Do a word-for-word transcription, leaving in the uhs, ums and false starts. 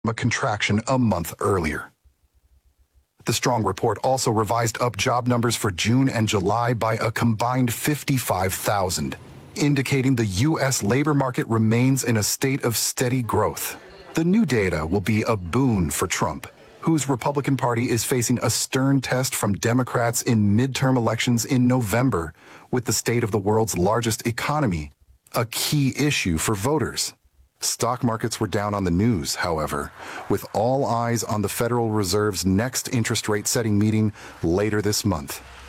a contraction a month earlier. The strong report also revised up job numbers for June and July by a combined fifty-five thousand, indicating the U S labor market remains in a state of steady growth. The new data will be a boon for Trump, whose Republican Party is facing a stern test from Democrats in midterm elections in November, with the state of the world's largest economy a key issue for voters. Stock markets were down on the news, however, with all eyes on the Federal Reserve's next interest rate setting meeting later this month.